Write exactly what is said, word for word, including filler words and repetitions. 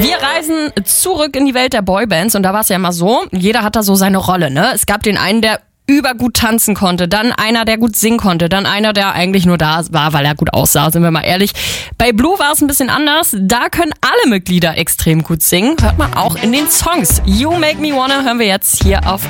Wir reisen zurück in die Welt der Boybands und da war es ja immer so, jeder hat da so seine Rolle, ne? Es gab den einen, der übergut tanzen konnte, dann einer, der gut singen konnte, dann einer, der eigentlich nur da war, weil er gut aussah, sind wir mal ehrlich. Bei Blue war es ein bisschen anders, da können alle Mitglieder extrem gut singen, hört man auch in den Songs. You Make Me Wanna hören wir jetzt hier auf